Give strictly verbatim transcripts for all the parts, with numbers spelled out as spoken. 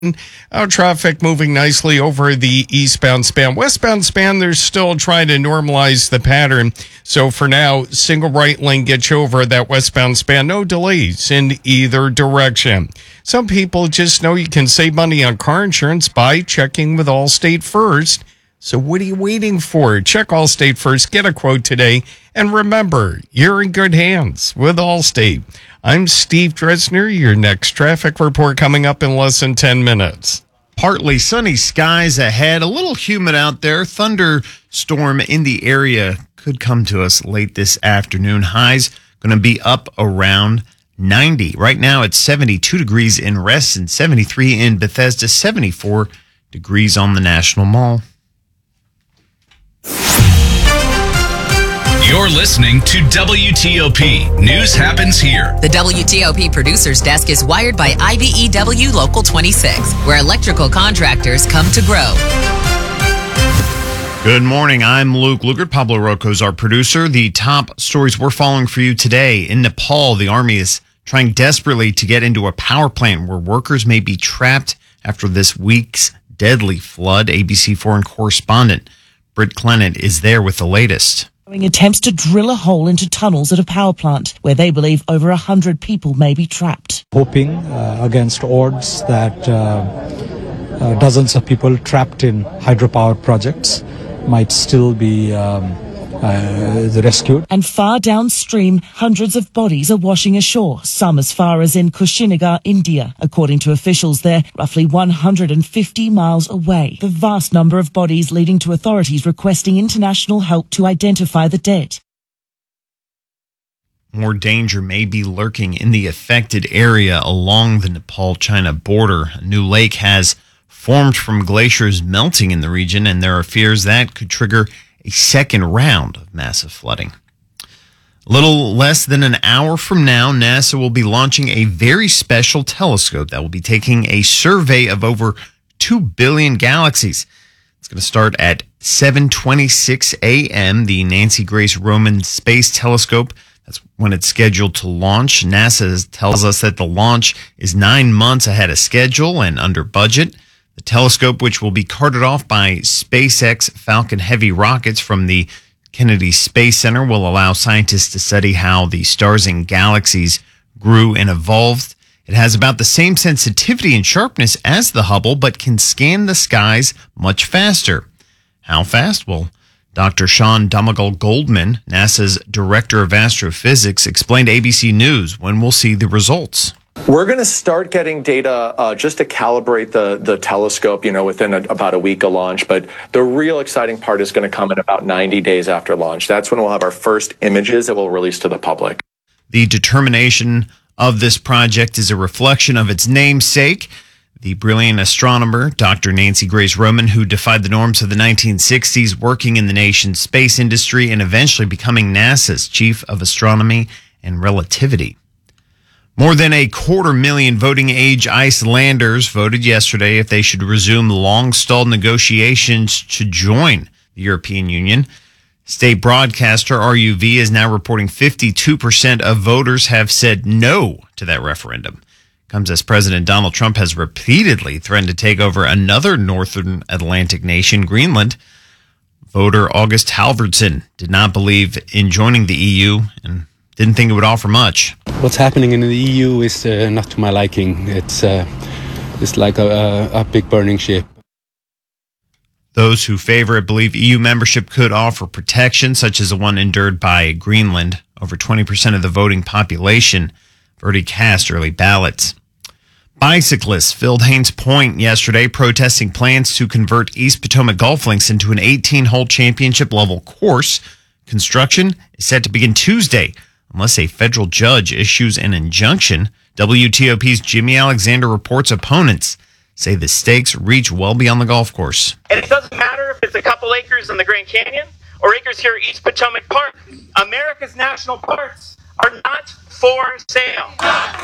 Uh, traffic moving nicely over the eastbound span. Westbound span, they're still trying to normalize the pattern. So for now, single right lane gets you over that westbound span. No delays in either direction. Some people just know you can save money on car insurance by checking with Allstate first. So what are you waiting for? Check Allstate first, get a quote today, and remember, you're in good hands with Allstate. I'm Steve Dresner. Your next traffic report coming up in less than ten minutes. Partly sunny skies ahead, a little humid out there. Thunderstorm in the area could come to us late this afternoon. Highs going to be up around ninety. Right now it's seventy-two degrees in Reston, seventy-three in Bethesda, seventy-four degrees on the National Mall. You're listening to W T O P. News happens here. The W T O P producer's desk is wired by I B E W Local twenty-six, where electrical contractors come to grow. Good morning. I'm Luke Lugert. Pablo Rocco is our producer. The top stories we're following for you today. In Nepal, the army is trying desperately to get into a power plant where workers may be trapped after this week's deadly flood. A B C foreign correspondent Britt Clennett is there with the latest. Attempts to drill a hole into tunnels at a power plant where they believe over one hundred people may be trapped. Hoping uh, against odds that uh, uh, dozens of people trapped in hydropower projects might still be um, uh, rescued. And far downstream, hundreds of bodies are washing ashore, some as far as in Kushinagar, India. According to officials there, roughly one hundred fifty miles away. The vast number of bodies leading to authorities requesting international help to identify the dead. More danger may be lurking in the affected area along the Nepal-China border. A new lake has formed from glaciers melting in the region, and there are fears that could trigger a second round of massive flooding. A little less than an hour from now, NASA will be launching a very special telescope that will be taking a survey of over two billion galaxies. It's going to start at seven twenty-six a.m. The Nancy Grace Roman Space Telescope, that's when it's scheduled to launch. NASA tells us that the launch is nine months ahead of schedule and under budget. The telescope, which will be carted off by SpaceX Falcon Heavy rockets from the Kennedy Space Center, will allow scientists to study how the stars and galaxies grew and evolved. It has about the same sensitivity and sharpness as the Hubble, but can scan the skies much faster. How fast? Well, Doctor Sean Domagal Goldman, NASA's Director of Astrophysics, explained to A B C News when we'll see the results. We're going to start getting data uh, just to calibrate the, the telescope, you know, within a, about a week of launch. But the real exciting part is going to come in about ninety days after launch. That's when we'll have our first images that we'll release to the public. The determination of this project is a reflection of its namesake, the brilliant astronomer, Doctor Nancy Grace Roman, who defied the norms of the nineteen sixties, working in the nation's space industry and eventually becoming NASA's Chief of Astronomy and Relativity. More than a quarter million voting-age Icelanders voted yesterday if they should resume long-stalled negotiations to join the European Union. State broadcaster R U V is now reporting fifty-two percent of voters have said no to that referendum. Comes as President Donald Trump has repeatedly threatened to take over another Northern Atlantic nation, Greenland. Voter August Halvorsen did not believe in joining the E U and didn't think it would offer much. What's happening in the E U is uh, not to my liking. It's uh, it's like a, a, a big burning ship. Those who favor it believe E U membership could offer protection, such as the one endured by Greenland. Over twenty percent of the voting population already cast early ballots. Bicyclists filled Haynes Point yesterday protesting plans to convert East Potomac Golf Links into an eighteen-hole championship-level course. Construction is set to begin Tuesday, unless a federal judge issues an injunction. W T O P's Jimmy Alexander reports opponents say the stakes reach well beyond the golf course. And it doesn't matter if it's a couple acres in the Grand Canyon or acres here at East Potomac Park. America's national parks are not for sale.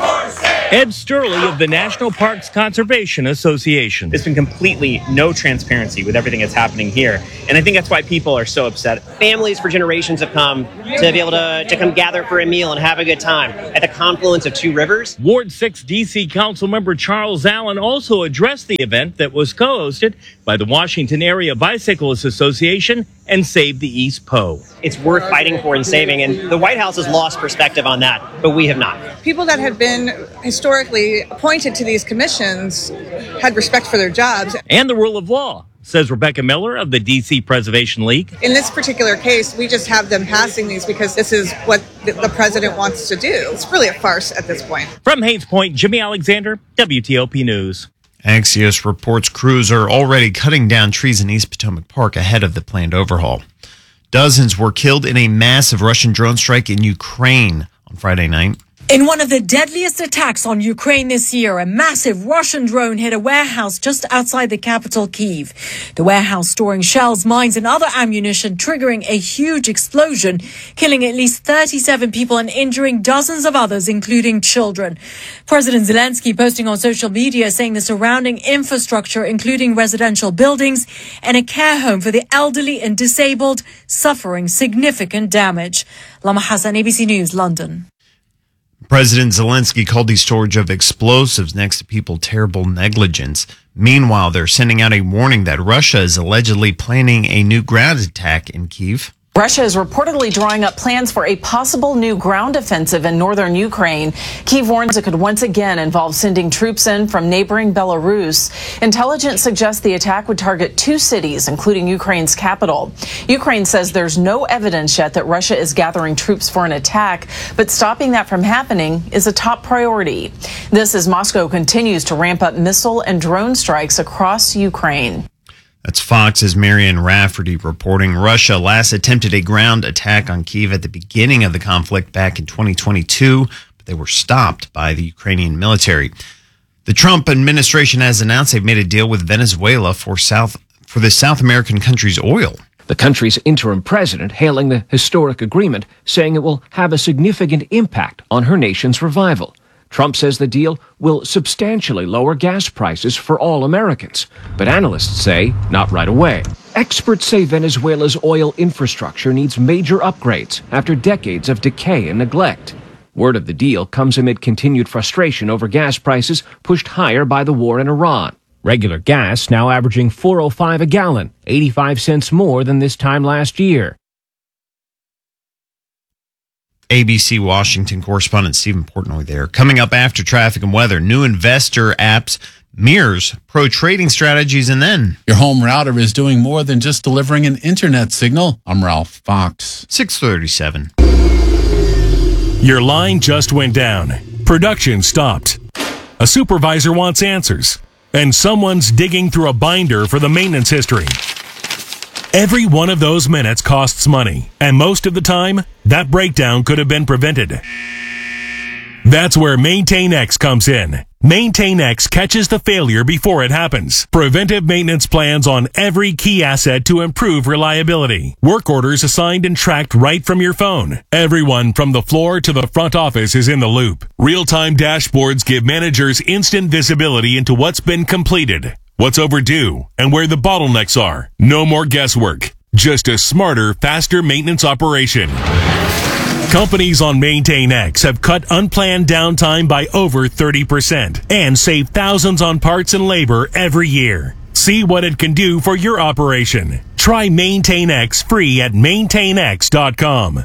Ed Sturley of the National Parks Conservation Association. There's been completely no transparency with everything that's happening here. And I think that's why people are so upset. Families for generations have come to be able to, to come gather for a meal and have a good time at the confluence of two rivers. Ward six D C Councilmember Charles Allen also addressed the event that was co-hosted by the Washington Area Bicyclists Association and Save the East Po. It's worth fighting for and saving, and the White House has lost perspective on that, but we have not. People that have been historically appointed to these commissions had respect for their jobs. And the rule of law, says Rebecca Miller of the D C Preservation League. In this particular case, we just have them passing these because this is what the president wants to do. It's really a farce at this point. From Haynes Point, Jimmy Alexander, W T O P News. Axios reports crews are already cutting down trees in East Potomac Park ahead of the planned overhaul. Dozens were killed in a massive Russian drone strike in Ukraine on Friday night. In one of the deadliest attacks on Ukraine this year, a massive Russian drone hit a warehouse just outside the capital, Kyiv. The warehouse storing shells, mines, and other ammunition, triggering a huge explosion, killing at least thirty-seven people and injuring dozens of others, including children. President Zelensky posting on social media saying the surrounding infrastructure, including residential buildings and a care home for the elderly and disabled, suffering significant damage. Lama Hassan, A B C News, London. President Zelensky called the storage of explosives next to people terrible negligence. Meanwhile, they're sending out a warning that Russia is allegedly planning a new ground attack in Kyiv. Russia is reportedly drawing up plans for a possible new ground offensive in northern Ukraine. Kyiv warns it could once again involve sending troops in from neighboring Belarus. Intelligence suggests the attack would target two cities, including Ukraine's capital. Ukraine says there's no evidence yet that Russia is gathering troops for an attack, but stopping that from happening is a top priority. This as Moscow continues to ramp up missile and drone strikes across Ukraine. That's Fox's Marian Rafferty reporting. Russia last attempted a ground attack on Kyiv at the beginning of the conflict back in twenty twenty-two, but they were stopped by the Ukrainian military. The Trump administration has announced they've made a deal with Venezuela for South for the South American country's oil. The country's interim president hailing the historic agreement, saying it will have a significant impact on her nation's revival. Trump says the deal will substantially lower gas prices for all Americans, but analysts say not right away. Experts say Venezuela's oil infrastructure needs major upgrades after decades of decay and neglect. Word of the deal comes amid continued frustration over gas prices pushed higher by the war in Iran. Regular gas now averaging four oh five a gallon, eighty-five cents more than this time last year. A B C Washington correspondent Stephen Portnoy there. Coming up after traffic and weather, new investor apps mirrors pro trading strategies, and then your home router is doing more than just delivering an internet signal. I'm Ralph Fox. six thirty-seven. Your line just went down. Production stopped. A supervisor wants answers, and someone's digging through a binder for the maintenance history. Every one of those minutes costs money, and most of the time, that breakdown could have been prevented. That's where MaintainX comes in. MaintainX catches the failure before it happens. Preventive maintenance plans on every key asset to improve reliability. Work orders assigned and tracked right from your phone. Everyone from the floor to the front office is in the loop. Real-time dashboards give managers instant visibility into what's been completed, what's overdue, and where the bottlenecks are. No more guesswork. Just a smarter, faster maintenance operation. Companies on MaintainX have cut unplanned downtime by over thirty percent and save thousands on parts and labor every year. See what it can do for your operation. Try MaintainX free at maintain x dot com.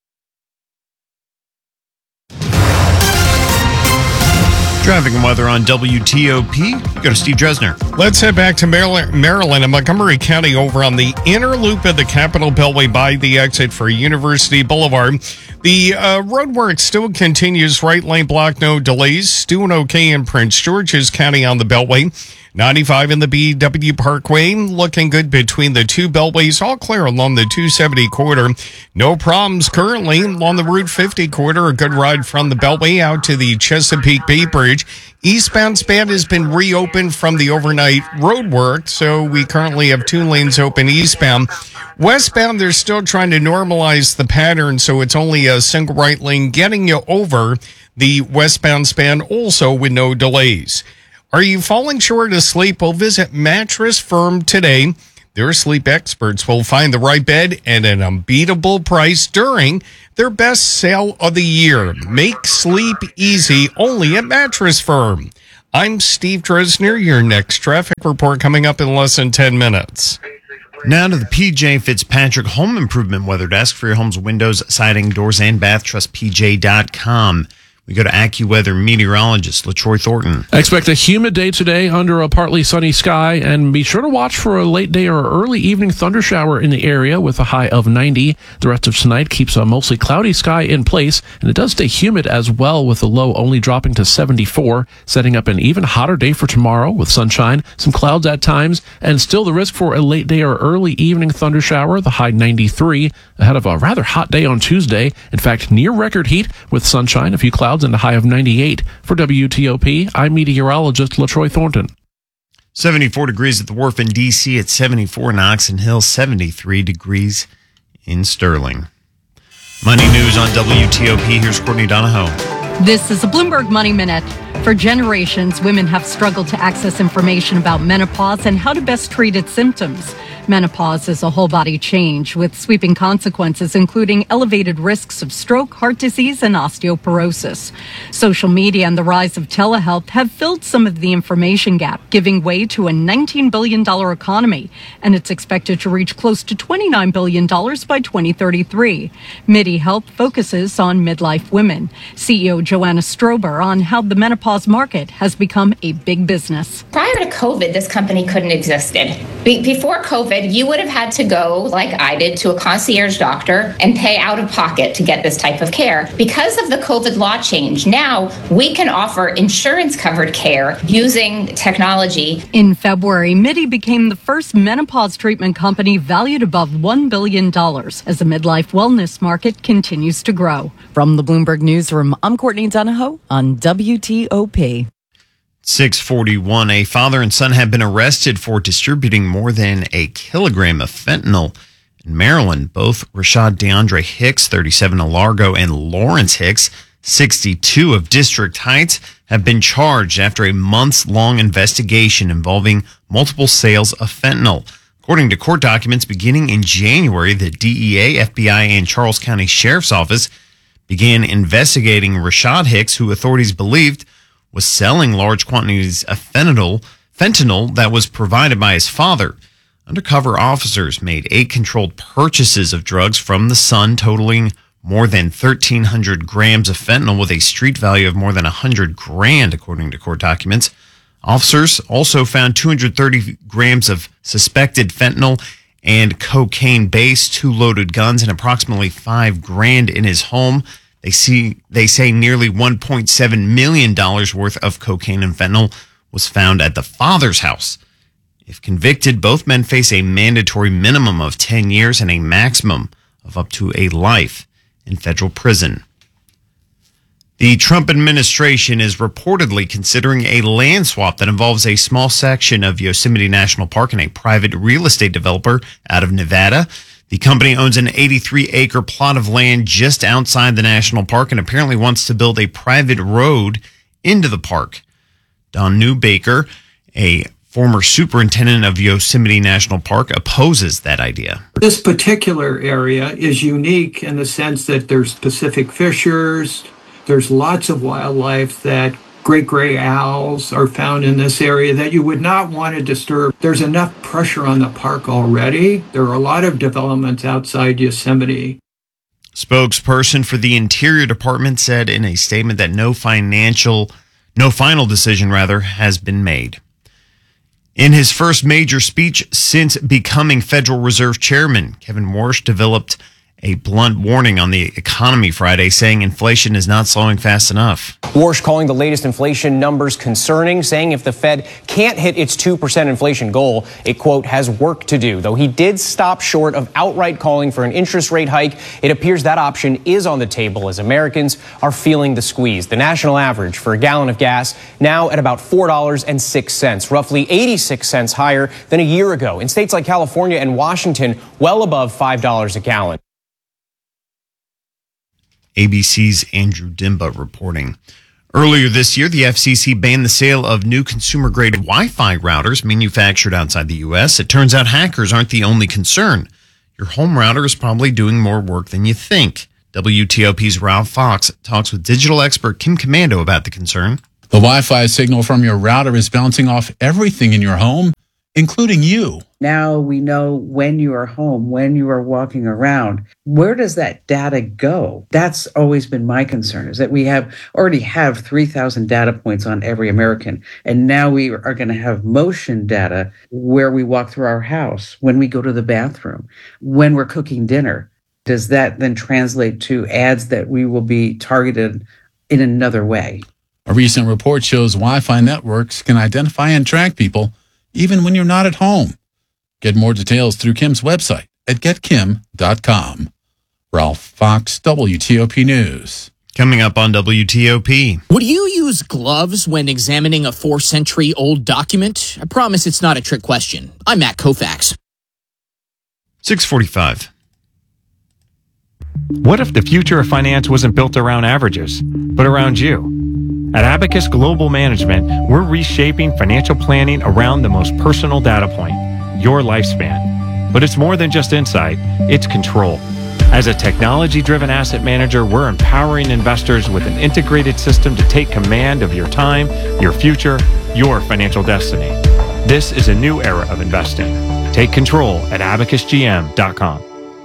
Traffic and weather on W T O P. Go to Steve Dresner. Let's head back to Maryland, Maryland and Montgomery County over on the inner loop of the Capitol Beltway by the exit for University Boulevard. The uh, road work still continues. Right lane block, no delays. Doing okay in Prince George's County on the Beltway. ninety-five in the B W Parkway, looking good between the two beltways, all clear along the two seventy corridor. No problems currently along the Route fifty corridor. A good ride from the beltway out to the Chesapeake Bay Bridge. Eastbound span has been reopened from the overnight road work, so we currently have two lanes open eastbound. Westbound, they're still trying to normalize the pattern, so it's only a uh, single right lane getting you over the westbound span also with no delays. Are you falling short of sleep? Well, visit Mattress Firm today. Their sleep experts will find the right bed at an unbeatable price during their best sale of the year. Make sleep easy only at Mattress Firm. I'm Steve Dresner. Your next traffic report coming up in less than ten minutes. Now to the P J Fitzpatrick Home Improvement Weather Desk for your home's windows, siding, doors, and bath. Trust P J dot com. We go to AccuWeather meteorologist LaTroy Thornton. Expect a humid day today under a partly sunny sky, and be sure to watch for a late day or early evening thunder shower in the area with a high of ninety. The rest of tonight keeps a mostly cloudy sky in place, and it does stay humid as well, with the low only dropping to seventy-four, setting up an even hotter day for tomorrow with sunshine, some clouds at times, and still the risk for a late day or early evening thunder shower, the high ninety-three, ahead of a rather hot day on Tuesday. In fact, near record heat with sunshine, a few clouds, and a high of ninety-eight. For W T O P, I'm meteorologist LaTroy Thornton. seventy-four degrees at the Wharf in D C, at seventy-four in Oxon Hill, seventy-three degrees in Sterling. Money news on W T O P. Here's Courtney Donahoe. This is a Bloomberg Money Minute. For generations, women have struggled to access information about menopause and how to best treat its symptoms. Menopause is a whole body change with sweeping consequences, including elevated risks of stroke, heart disease, and osteoporosis. Social media and the rise of telehealth have filled some of the information gap, giving way to a nineteen billion dollars economy, and it's expected to reach close to twenty-nine billion dollars by twenty thirty-three. Midi Health focuses on midlife women. C E O Joanna Strober on how the menopause market has become a big business. Prior to COVID, this company couldn't have existed. Be- before COVID, you would have had to go, like I did, to a concierge doctor and pay out of pocket to get this type of care. Because of the COVID law change, now we can offer insurance-covered care using technology. In February, Midi became the first menopause treatment company valued above one billion dollars as the midlife wellness market continues to grow. From the Bloomberg Newsroom, I'm Courtney Donahoe on W T O P. six forty-one, a father and son have been arrested for distributing more than a kilogram of fentanyl in Maryland. Both Rashad DeAndre Hicks, thirty-seven, of Largo, and Lawrence Hicks, sixty-two, of District Heights, have been charged after a months-long investigation involving multiple sales of fentanyl. According to court documents, beginning in January, the D E A, F B I, and Charles County Sheriff's Office began investigating Rashad Hicks, who authorities believed was selling large quantities of fentanyl, fentanyl that was provided by his father. Undercover officers made eight controlled purchases of drugs from the son, totaling more than thirteen hundred grams of fentanyl with a street value of more than one hundred grand, according to court documents. Officers also found two hundred thirty grams of suspected fentanyl and cocaine base, two loaded guns, and approximately five grand in his home. They see they say nearly one point seven million dollars worth of cocaine and fentanyl was found at the father's house. If convicted, both men face a mandatory minimum of ten years and a maximum of up to a life in federal prison. The Trump administration is reportedly considering a land swap that involves a small section of Yosemite National Park and a private real estate developer out of Nevada. The company owns an eighty-three acre plot of land just outside the national park and apparently wants to build a private road into the park. Don Newbaker, a former superintendent of Yosemite National Park, opposes that idea. This particular area is unique in the sense that there's Pacific fishers, there's lots of wildlife that great gray owls are found in this area that you would not want to disturb. There's enough pressure on the park already. There are a lot of developments outside Yosemite. Spokesperson for the Interior Department said in a statement that no financial, no final decision, rather, has been made. In his first major speech since becoming Federal Reserve Chairman, Kevin Warsh developed a blunt warning on the economy Friday, saying inflation is not slowing fast enough. Warsh calling the latest inflation numbers concerning, saying if the Fed can't hit its two percent inflation goal, it, quote, has work to do. Though he did stop short of outright calling for an interest rate hike, it appears that option is on the table as Americans are feeling the squeeze. The national average for a gallon of gas now at about four dollars and six cents, roughly eighty-six cents higher than a year ago. In states like California and Washington, well above five dollars a gallon. A B C's Andrew Dimba reporting. Earlier this year, the F C C banned the sale of new consumer-grade Wi-Fi routers manufactured outside the U S. It turns out hackers aren't the only concern. Your home router is probably doing more work than you think. W T O P's Ralph Fox talks with digital expert Kim Commando about the concern. The Wi-Fi signal from your router is bouncing off everything in your home, including you. Now we know when you are home, when you are walking around. Where does that data go? That's always been my concern, is that we have already have three thousand data points on every American. And now we are going to have motion data where we walk through our house, when we go to the bathroom, when we're cooking dinner. Does that then translate to ads that we will be targeted in another way? A recent report shows Wi-Fi networks can identify and track people even when you're not at home. Get more details through Kim's website at get kim dot com. Ralph Fox, W T O P News. Coming up on W T O P. Would you use gloves when examining a four-century-old document? I promise it's not a trick question. I'm Matt Koufax. six forty-five. What if the future of finance wasn't built around averages, but around you? At Abacus Global Management, we're reshaping financial planning around the most personal data point, your lifespan. But it's more than just insight, it's control. As a technology-driven asset manager, we're empowering investors with an integrated system to take command of your time, your future, your financial destiny. This is a new era of investing. Take control at abacus g m dot com.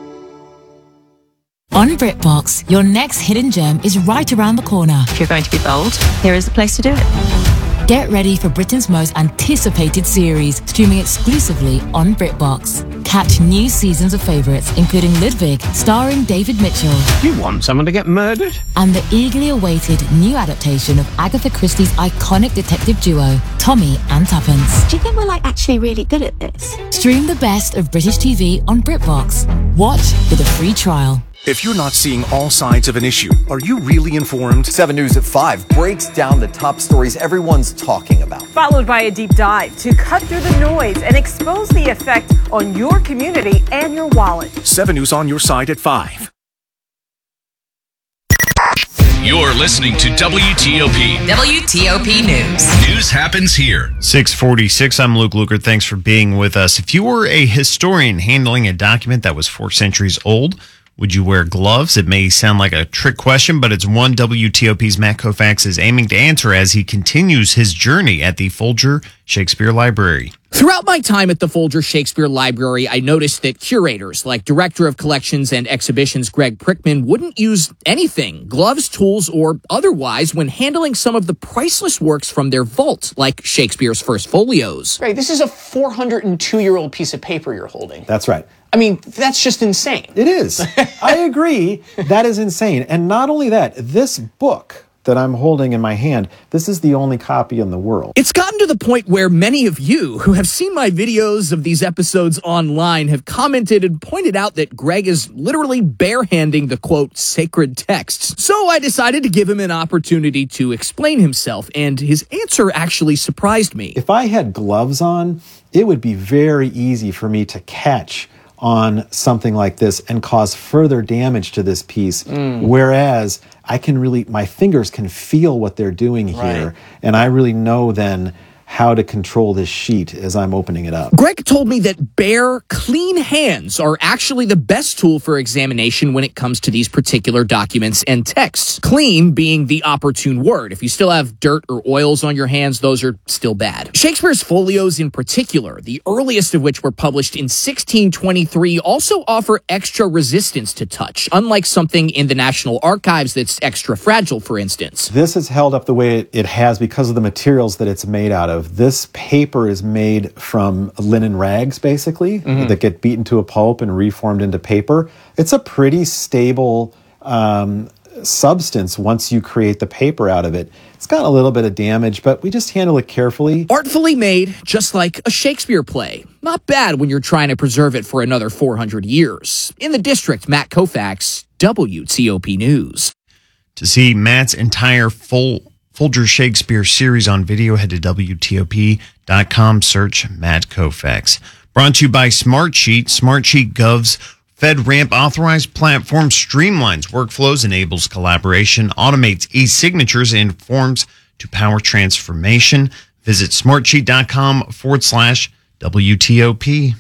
On BritBox, your next hidden gem is right around the corner. If you're going to be bold, here is the place to do it. Get ready for Britain's most anticipated series, streaming exclusively on BritBox. Catch new seasons of favourites, including Ludwig, starring David Mitchell. You want someone to get murdered? And the eagerly awaited new adaptation of Agatha Christie's iconic detective duo, Tommy and Tuppence. Do you think we're like actually really good at this? Stream the best of British T V on BritBox. Watch with a free trial. If you're not seeing all sides of an issue, are you really informed? seven News at five breaks down the top stories everyone's talking about. Followed by a deep dive to cut through the noise and expose the effect on your community and your wallet. seven News on your side at five. You're listening to W T O P. W T O P News. News happens here. six forty-six. I'm Luke Luker. Thanks for being with us. If you were a historian handling a document that was four centuries old, would you wear gloves? It may sound like a trick question, but it's one W T O P's Matt Koufax is aiming to answer as he continues his journey at the Folger Shakespeare Library. Throughout my time at the Folger Shakespeare Library, I noticed that curators like Director of Collections and Exhibitions Greg Prickman wouldn't use anything, gloves, tools, or otherwise, when handling some of the priceless works from their vault, like Shakespeare's First Folios. Greg, this is a four hundred two year old piece of paper you're holding. That's right. I mean, that's just insane. It is. I agree. That is insane. And not only that, this book that I'm holding in my hand, this is the only copy in the world. It's gotten to the point where many of you who have seen my videos of these episodes online have commented and pointed out that Greg is literally barehanding the, quote, sacred texts. So I decided to give him an opportunity to explain himself, and his answer actually surprised me. If I had gloves on, it would be very easy for me to catch on something like this and cause further damage to this piece. Mm. Whereas I can really, my fingers can feel what they're doing here. Right. And I really know then how to control this sheet as I'm opening it up. Greg told me that bare, clean hands are actually the best tool for examination when it comes to these particular documents and texts. Clean being the opportune word. If you still have dirt or oils on your hands, those are still bad. Shakespeare's folios in particular, the earliest of which were published in sixteen twenty-three, also offer extra resistance to touch, unlike something in the National Archives that's extra fragile, for instance. This is held up the way it has because of the materials that it's made out of. This paper is made from linen rags, basically, mm-hmm. that get beaten to a pulp and reformed into paper. It's a pretty stable um, substance once you create the paper out of it. It's got a little bit of damage, but we just handle it carefully. Artfully made, just like a Shakespeare play. Not bad when you're trying to preserve it for another four hundred years. In the district, Matt Koufax, W T O P News. To see Matt's entire full Folger Shakespeare series on video, head to W T O P dot com, search Matt Koufax. Brought to you by Smartsheet. Smartsheet Gov's FedRAMP authorized platform streamlines workflows, enables collaboration, automates e-signatures, and forms to power transformation. Visit smartsheet.com forward slash WTOP.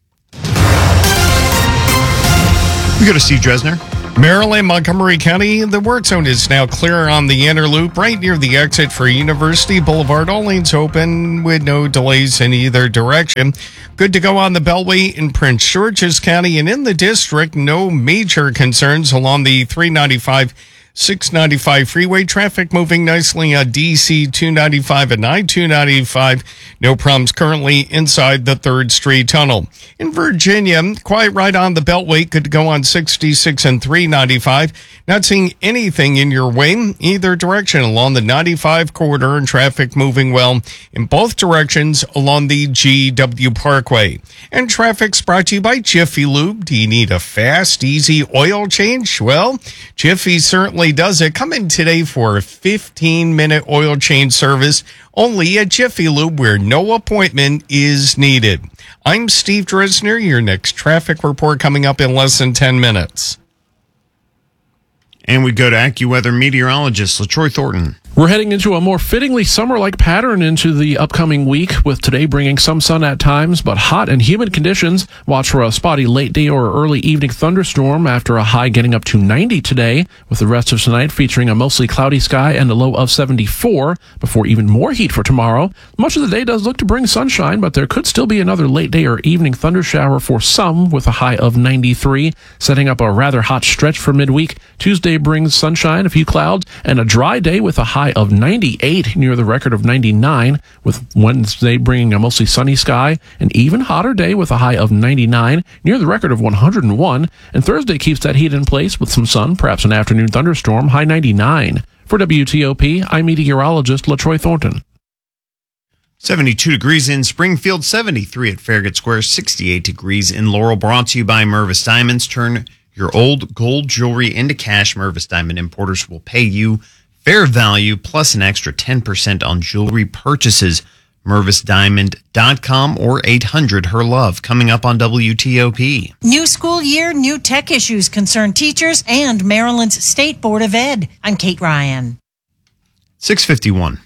We go to Steve Dresner. Maryland, Montgomery County, the work zone is now clear on the inner loop right near the exit for University Boulevard. All lanes open with no delays in either direction. Good to go on the Beltway in Prince George's County and in the district. No major concerns along the three ninety-five six ninety-five freeway. Traffic moving nicely on D C two ninety-five and I two ninety-five. No problems currently inside the third Street Tunnel. In Virginia, quiet right on the Beltway. Good to go on sixty-six and three ninety-five. Not seeing anything in your way either direction along the ninety-five corridor, and traffic moving well in both directions along the G W Parkway. And traffic's brought to you by Jiffy Lube. Do you need a fast, easy oil change? Well, Jiffy certainly does it. Come in today for a fifteen minute oil change service only at Jiffy Lube, where no appointment is needed. I'm Steve Dresner. Your next traffic report coming up in less than ten minutes. And we go to AccuWeather meteorologist LaTroy Thornton. We're heading into a more fittingly summer-like pattern into the upcoming week, with today bringing some sun at times, but hot and humid conditions. Watch for a spotty late day or early evening thunderstorm after a high getting up to ninety today, with the rest of tonight featuring a mostly cloudy sky and a low of seventy-four, before even more heat for tomorrow. Much of the day does look to bring sunshine, but there could still be another late day or evening thundershower for some, with a high of ninety-three, setting up a rather hot stretch for midweek. Tuesday brings sunshine, a few clouds, and a dry day with a high of ninety-eight, near the record of ninety-nine, with Wednesday bringing a mostly sunny sky, an even hotter day with a high of ninety-nine, near the record of one hundred one, and Thursday keeps that heat in place with some sun, perhaps an afternoon thunderstorm, high ninety-nine. For W T O P, I'm meteorologist LaTroy Thornton. seventy-two degrees in Springfield, seventy-three at Farragut Square, sixty-eight degrees in Laurel. Brought to you by Mervis Diamonds. Turn your old gold jewelry into cash. Mervis Diamond Importers will pay you fair value plus an extra ten percent on jewelry purchases. Mervis Diamond dot com or eight hundred her love. Coming up on W T O P. New school year, new tech issues concern teachers and Maryland's State Board of Ed. I'm Kate Ryan. six fifty-one.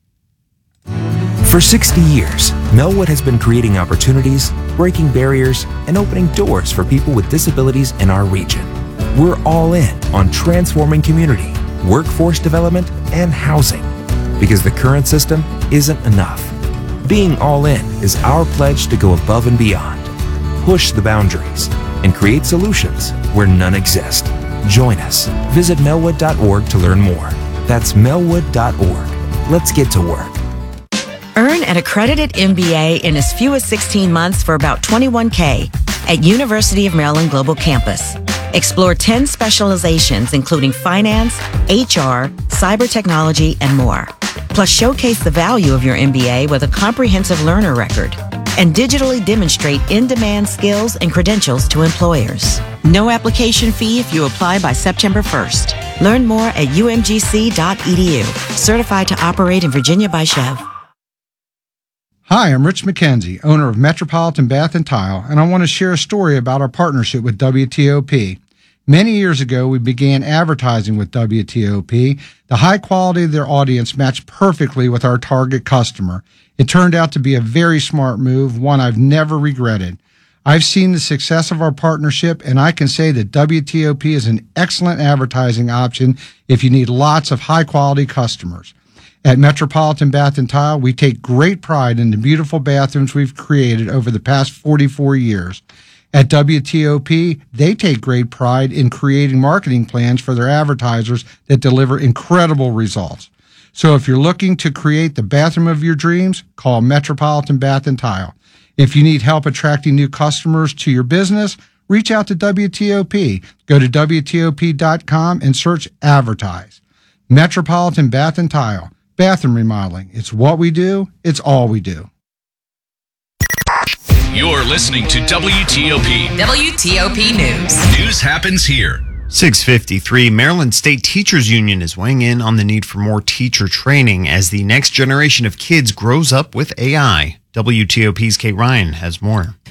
For sixty years, Melwood has been creating opportunities, breaking barriers, and opening doors for people with disabilities in our region. We're all in on transforming community, workforce development, and housing, because the current system isn't enough. Being all in is our pledge to go above and beyond, push the boundaries, and create solutions where none exist. Join us. Visit melwood dot org to learn more. That's melwood dot org. Let's get to work. Earn an accredited M B A in as few as sixteen months for about twenty-one K at University of Maryland Global Campus. Explore ten specializations, including finance, H R, cyber technology, and more. Plus, showcase the value of your M B A with a comprehensive learner record and digitally demonstrate in-demand skills and credentials to employers. No application fee if you apply by September first. Learn more at U M G C dot E D U. Certified to operate in Virginia by Chev. Hi, I'm Rich McKenzie, owner of Metropolitan Bath and Tile, and I want to share a story about our partnership with W T O P. Many years ago, we began advertising with W T O P. The high quality of their audience matched perfectly with our target customer. It turned out to be a very smart move, one I've never regretted. I've seen the success of our partnership, and I can say that W T O P is an excellent advertising option if you need lots of high-quality customers. At Metropolitan Bath and Tile, we take great pride in the beautiful bathrooms we've created over the past forty-four years. At W T O P, they take great pride in creating marketing plans for their advertisers that deliver incredible results. So if you're looking to create the bathroom of your dreams, call Metropolitan Bath and Tile. If you need help attracting new customers to your business, reach out to W T O P. Go to W T O P dot com and search Advertise. Metropolitan Bath and Tile. Bathroom remodeling. It's what we do. It's all we do. You're listening to W T O P. W T O P News. News happens here. six fifty-three. Maryland State Teachers Union is weighing in on the need for more teacher training as the next generation of kids grows up with A I. W T O P's Kate Ryan has more.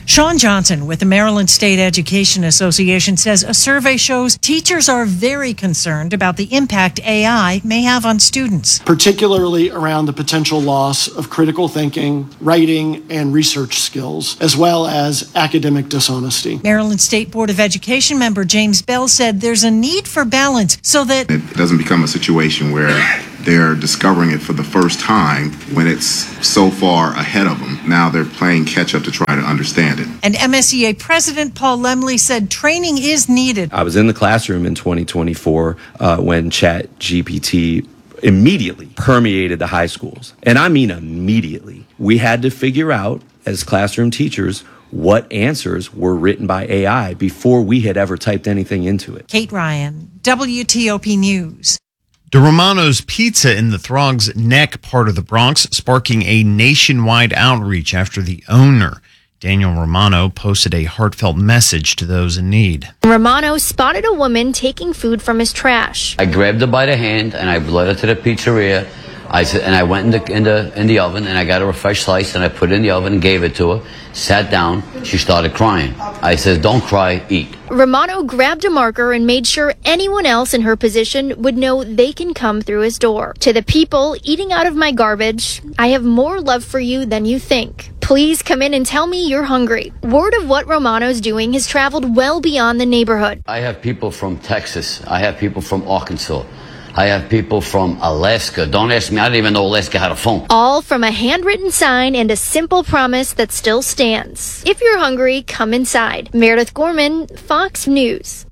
Sean Johnson with the Maryland State Education Association says a survey shows teachers are very concerned about the impact A I may have on students. Particularly around the potential loss of critical thinking, writing, and research skills, as well as academic dishonesty. Maryland State Board of Education member James Bell said there's a need for balance so that it doesn't become a situation where they're discovering it for the first time when it's so far ahead of them. Now they're playing catch up to try to understand it. And M S E A President Paul Lemley said training is needed. I was in the classroom in twenty twenty-four uh, when Chat G P T immediately permeated the high schools. And I mean immediately. We had to figure out, as classroom teachers, what answers were written by A I before we had ever typed anything into it. Kate Ryan, W T O P News. DeRomano's Pizza in the Throg's Neck part of the Bronx, sparking a nationwide outreach after the owner, Daniel Romano, posted a heartfelt message to those in need. Romano spotted a woman taking food from his trash. I grabbed her by the hand and I led her to the pizzeria. I said, and I went in the, in the in the oven and I got her a fresh slice and I put it in the oven and gave it to her. Sat down. She started crying. I said, "Don't cry, eat." Romano grabbed a marker and made sure anyone else in her position would know they can come through his door. To the people eating out of my garbage, I have more love for you than you think. Please come in and tell me you're hungry. Word of what Romano's doing has traveled well beyond the neighborhood. I have people from Texas. I have people from Arkansas. I have people from Alaska. Don't ask me. I didn't even know Alaska had a phone. All from a handwritten sign and a simple promise that still stands. If you're hungry, come inside. Meredith Gorman, Fox News.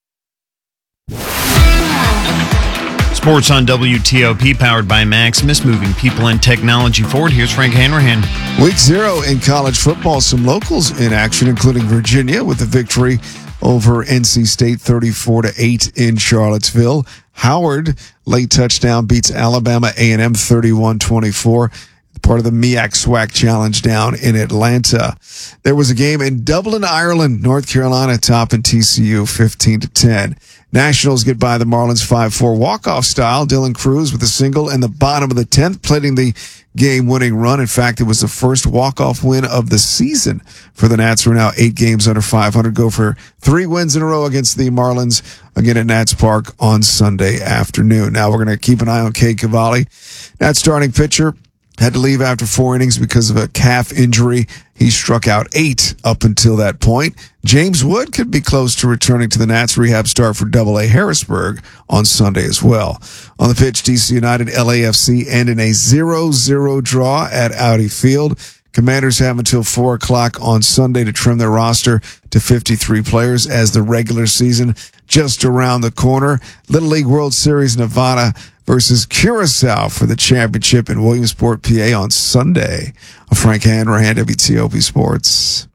Sports on W T O P, powered by Maximus, moving people and technology forward. Here's Frank Hanrahan. Week zero in college football. Some locals in action, including Virginia with a victory over N C State thirty-four to eight in Charlottesville. Howard, late touchdown, beats Alabama A and M thirty-one twenty-four. Part of the MEAC SWAC Challenge down in Atlanta. There was a game in Dublin, Ireland. North Carolina topping T C U fifteen to ten. Nationals get by the Marlins five four walk-off style. Dylan Cruz with a single in the bottom of the tenth, plating the game-winning run. In fact, it was the first walk-off win of the season for the Nats, who are now eight games under five hundred. Go for three wins in a row against the Marlins, again at Nats Park on Sunday afternoon. Now we're going to keep an eye on Cade Cavalli. Nats starting pitcher had to leave after four innings because of a calf injury. He struck out eight up until that point. James Wood could be close to returning to the Nats. Rehab start for Double A Harrisburg on Sunday as well. On the pitch, D C United L A F C end in a zero zero draw at Audi Field. Commanders have until four o'clock on Sunday to trim their roster to fifty-three players as the regular season just around the corner. Little League World Series Nevada versus Curacao for the championship in Williamsport, P A on Sunday. Frank Hanrahan, W T O P Sports.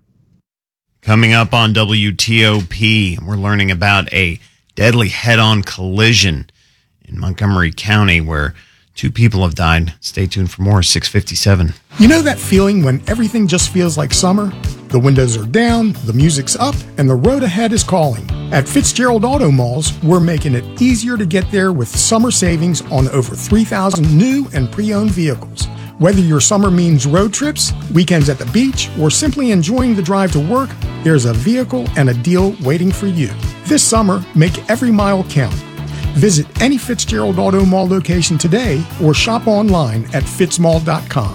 Coming up on W T O P, we're learning about a deadly head-on collision in Montgomery County where two people have died. Stay tuned for more. six fifty-seven. You know that feeling when everything just feels like summer? The windows are down, the music's up, and the road ahead is calling. At Fitzgerald Auto Malls, we're making it easier to get there with summer savings on over three thousand new and pre-owned vehicles. Whether your summer means road trips, weekends at the beach, or simply enjoying the drive to work, there's a vehicle and a deal waiting for you. This summer, make every mile count. Visit any Fitzgerald Auto Mall location today or shop online at fitzmall dot com.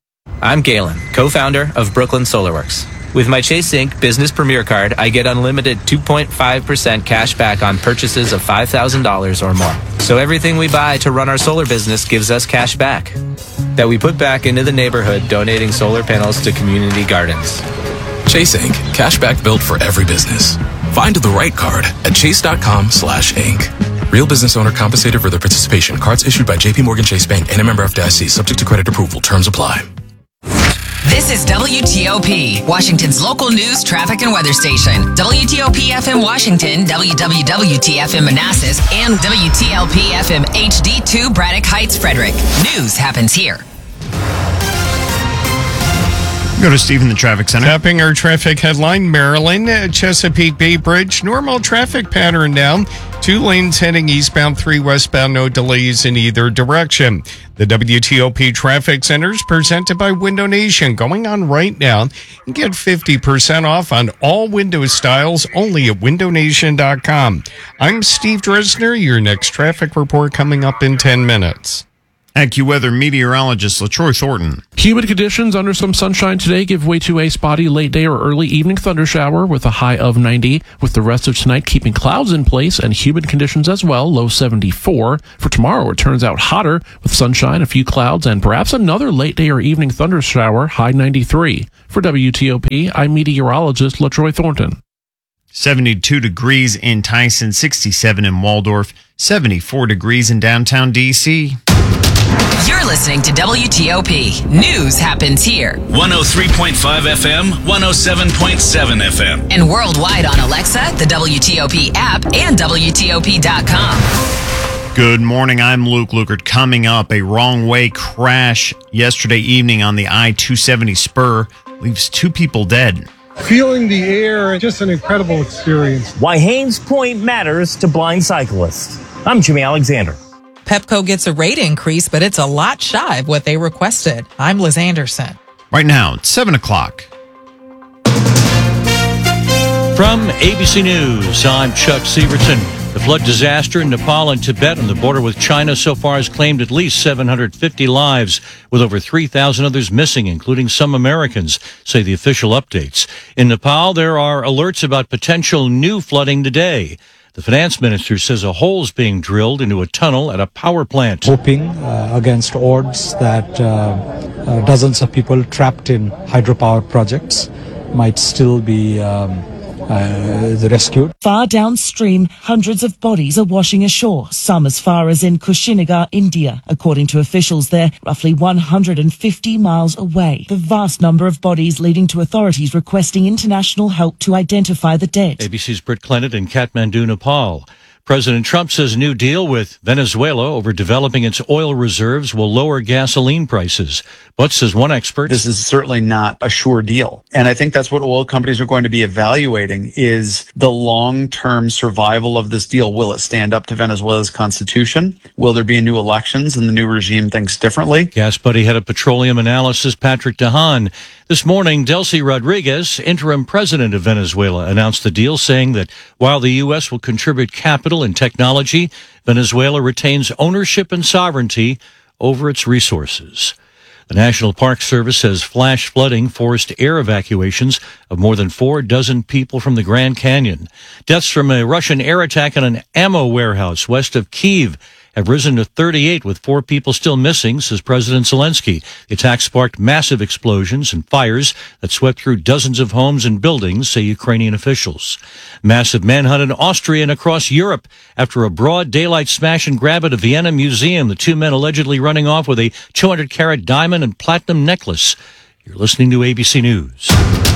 I'm Galen, co-founder of Brooklyn SolarWorks. With my Chase Inc Business Premier Card, I get unlimited two point five percent cash back on purchases of five thousand dollars or more. So everything we buy to run our solar business gives us cash back that we put back into the neighborhood, donating solar panels to community gardens. Chase Inc Cash back built for every business. Find the right card at chase.com slash Inc. Real business owner compensated for their participation. Cards issued by J P Morgan Chase Bank and a member F D I C. Subject to credit approval. Terms apply. This is W T O P, Washington's local news, traffic, and weather station. W T O P F M Washington, W W W T F M Manassas, and W T L P F M H D two Braddock Heights, Frederick. News happens here. Go to Steve in the traffic center. Tapping our traffic headline, Maryland, Chesapeake Bay Bridge, normal traffic pattern down Two lanes heading eastbound, three westbound, no delays in either direction. The W T O P Traffic Center is presented by Window Nation, going on right now. And get fifty percent off on all window styles only at window nation dot com. I'm Steve Dresner, your next traffic report coming up in ten minutes. AccuWeather meteorologist LaTroy Thornton. Humid conditions under some sunshine today give way to a spotty late day or early evening thundershower with a high of ninety, with the rest of tonight keeping clouds in place and humid conditions as well, low seventy-four. For tomorrow, it turns out hotter with sunshine, a few clouds, and perhaps another late day or evening thundershower, high ninety-three. For W T O P, I'm meteorologist LaTroy Thornton. seventy-two degrees in Tyson, sixty-seven in Waldorf, seventy-four degrees in downtown D C. You're listening to W T O P. News happens here. one oh three point five F M, one oh seven point seven F M. And worldwide on Alexa, the W T O P app, and W T O P dot com. Good morning. I'm Luke Lukert. Coming up, a wrong-way crash yesterday evening on the I two seventy spur leaves two people dead. Feeling the air, just an incredible experience. Why Haynes Point matters to blind cyclists. I'm Jimmy Alexander. Pepco gets a rate increase, but it's a lot shy of what they requested. I'm Liz Anderson. Right now, it's seven o'clock. From A B C News, I'm Chuck Severson. The flood disaster in Nepal and Tibet on the border with China so far has claimed at least seven hundred fifty lives, with over three thousand others missing, including some Americans, say the official updates. In Nepal, there are alerts about potential new flooding today. The finance minister says a hole is being drilled into a tunnel at a power plant. Hoping uh, against odds that uh, uh, dozens of people trapped in hydropower projects might still be um, uh, rescued. Far downstream, hundreds of bodies are washing ashore, some as far as in Kushinagar, India. According to officials there, roughly one hundred fifty miles away. The vast number of bodies leading to authorities requesting international help to identify the dead. A B C's Britt Clennett in Kathmandu, Nepal. President Trump says new deal with Venezuela over developing its oil reserves will lower gasoline prices. But, says one expert, this is certainly not a sure deal. And I think that's what oil companies are going to be evaluating is the long-term survival of this deal. Will it stand up to Venezuela's constitution? Will there be new elections and the new regime thinks differently? Gas Buddy head of petroleum analysis Patrick DeHaan. This morning, Delcy Rodriguez, interim president of Venezuela, announced the deal, saying that while the U S will contribute capital and technology, Venezuela retains ownership and sovereignty over its resources. The National Park Service says flash flooding forced air evacuations of more than four dozen people from the Grand Canyon. Deaths from a Russian air attack on an ammo warehouse west of Kyiv have risen to thirty-eight, with four people still missing, says President Zelensky. The attack sparked massive explosions and fires that swept through dozens of homes and buildings, say Ukrainian officials. Massive manhunt in Austria and across Europe after a broad daylight smash and grab at a Vienna museum. The two men allegedly running off with a two hundred carat diamond and platinum necklace. You're listening to A B C News.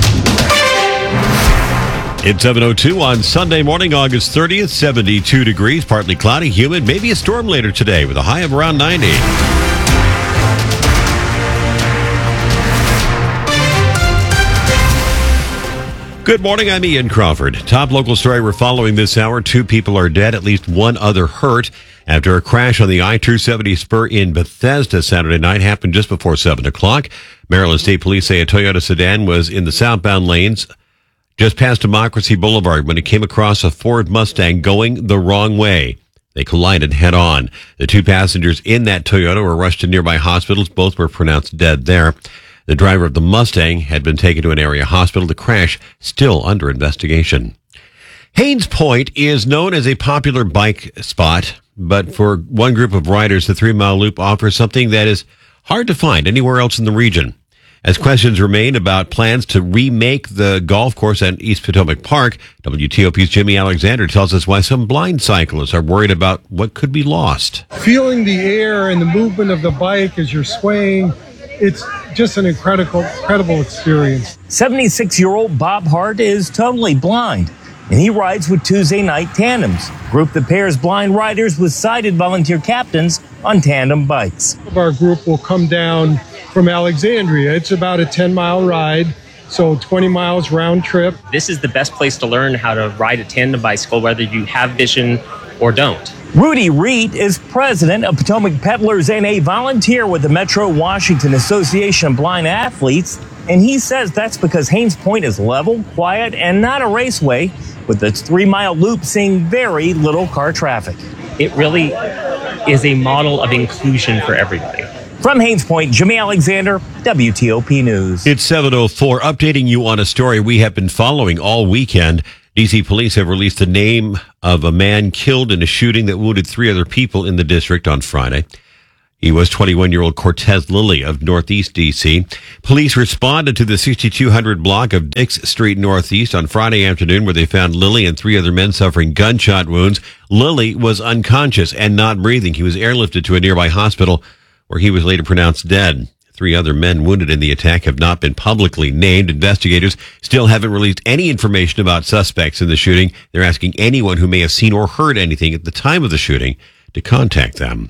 It's seven oh two on Sunday morning, August thirtieth, seventy-two degrees, partly cloudy, humid, maybe a storm later today with a high of around ninety. Good morning, I'm Ian Crawford. Top local story we're following this hour. Two people are dead, at least one other hurt after a crash on the I two seventy spur in Bethesda Saturday night. Happened just before seven o'clock. Maryland State Police say a Toyota sedan was in the southbound lanes just past Democracy Boulevard when it came across a Ford Mustang going the wrong way. They collided head on. The two passengers in that Toyota were rushed to nearby hospitals. Both were pronounced dead there. The driver of the Mustang had been taken to an area hospital. The crash still under investigation. Haynes Point is known as a popular bike spot, but for one group of riders, the Three Mile Loop offers something that is hard to find anywhere else in the region. As questions remain about plans to remake the golf course at East Potomac Park, W T O P's Jimmy Alexander tells us why some blind cyclists are worried about what could be lost. Feeling the air and the movement of the bike as you're swaying, it's just an incredible, incredible experience. seventy-six-year-old Bob Hart is totally blind, and he rides with Tuesday Night Tandems, a group that pairs blind riders with sighted volunteer captains on tandem bikes. Our group will come down from Alexandria. It's about a ten-mile ride, so twenty miles round trip. This is the best place to learn how to ride a tandem bicycle, whether you have vision or don't. Rudy Reed is president of Potomac Peddlers and a volunteer with the Metro Washington Association of Blind Athletes. And he says that's because Haines Point is level, quiet, and not a raceway, with its three-mile loop seeing very little car traffic. It really is a model of inclusion for everybody. From Haines Point, Jimmy Alexander, W T O P News. It's seven oh four, updating you on a story we have been following all weekend. D C police have released the name of a man killed in a shooting that wounded three other people in the district on Friday. He was twenty-one-year-old Cortez Lilly of Northeast D C. Police responded to the sixty-two hundred block of Dix Street Northeast on Friday afternoon, where they found Lilly and three other men suffering gunshot wounds. Lilly was unconscious and not breathing. He was airlifted to a nearby hospital, where he was later pronounced dead. Three other men wounded in the attack have not been publicly named. Investigators still haven't released any information about suspects in the shooting. They're asking anyone who may have seen or heard anything at the time of the shooting to contact them.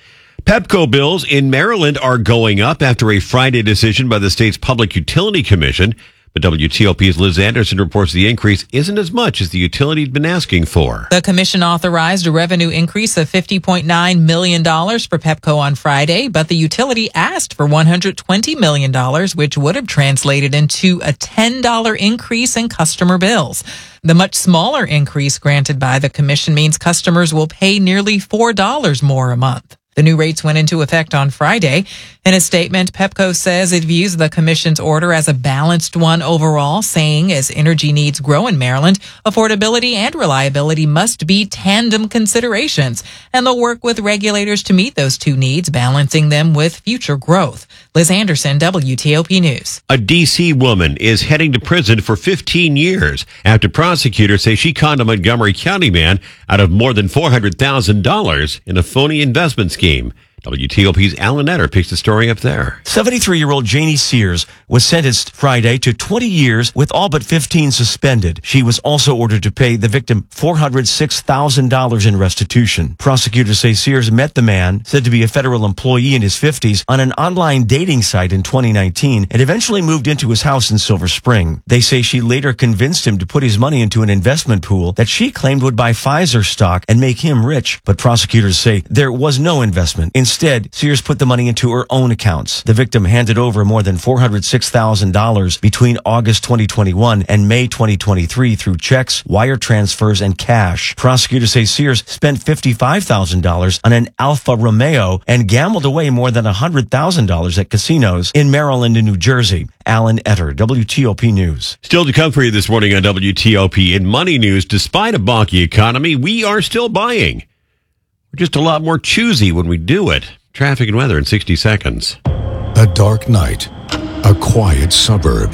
Pepco bills in Maryland are going up after a Friday decision by the state's Public Utility Commission. But W T O P's Liz Anderson reports the increase isn't as much as the utility had been asking for. The commission authorized a revenue increase of fifty point nine million dollars for Pepco on Friday, but the utility asked for one hundred twenty million dollars, which would have translated into a ten dollars increase in customer bills. The much smaller increase granted by the commission means customers will pay nearly four dollars more a month. The new rates went into effect on Friday. In a statement, Pepco says it views the commission's order as a balanced one overall, saying as energy needs grow in Maryland, affordability and reliability must be tandem considerations, and they'll work with regulators to meet those two needs, balancing them with future growth. Liz Anderson, W T O P News. A D C woman is heading to prison for fifteen years after prosecutors say she conned a Montgomery County man out of more than four hundred thousand dollars in a phony investment scheme. W T O P's Alan Etter picks the story up there. seventy-three-year-old Janie Sears was sentenced Friday to twenty years with all but fifteen suspended. She was also ordered to pay the victim four hundred six thousand dollars in restitution. Prosecutors say Sears met the man, said to be a federal employee in his fifties, on an online dating site in twenty nineteen and eventually moved into his house in Silver Spring. They say she later convinced him to put his money into an investment pool that she claimed would buy Pfizer stock and make him rich. But prosecutors say there was no investment. Instead, Sears put the money into her own accounts. The victim handed over more than four hundred six thousand dollars between August twenty twenty-one and May twenty twenty-three through checks, wire transfers, and cash. Prosecutors say Sears spent fifty-five thousand dollars on an Alfa Romeo and gambled away more than one hundred thousand dollars at casinos in Maryland and New Jersey. Alan Etter, W T O P News. Still to come for you this morning on W T O P. In money news, despite a bonky economy, we are still buying. We're just a lot more choosy when we do it. Traffic and weather in sixty seconds. A dark night, a quiet suburb.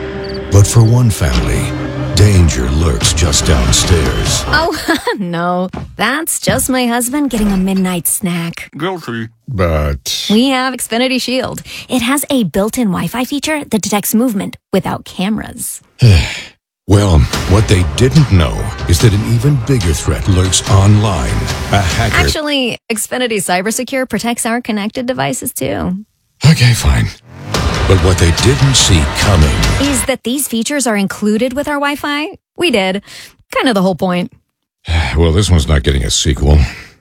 But for one family, danger lurks just downstairs. Oh, no. That's just my husband getting a midnight snack. Guilty. But We have Xfinity Shield. It has a built-in Wi-Fi feature that detects movement without cameras. well, what they didn't know is that an even bigger threat lurks online. A hacker. Actually, Xfinity CyberSecure protects our connected devices too. Okay, fine. But what they didn't see coming is that these features are included with our Wi-Fi. We did. Kind of the whole point. Well, this one's not getting a sequel.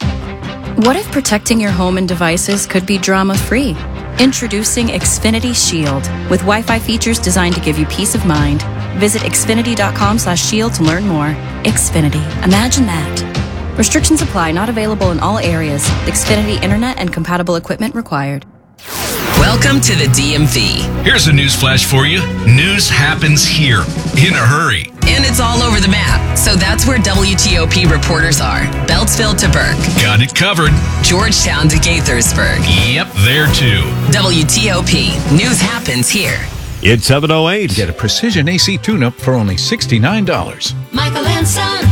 What if protecting your home and devices could be drama-free? Introducing Xfinity Shield with Wi-Fi features designed to give you peace of mind. Visit Xfinity.com slash shield to learn more. Xfinity. Imagine that. Restrictions apply. Not available in all areas. Xfinity Internet and compatible equipment required. Welcome to the D M V. Here's a news flash for you. News happens here in a hurry. And it's all over the map. So that's where W T O P reporters are. Beltsville to Burke. Got it covered. Georgetown to Gaithersburg. Yep, there too. W T O P. News happens here. It's seven oh eight. Get a precision A C tune-up for only sixty-nine dollars. Michael and Son.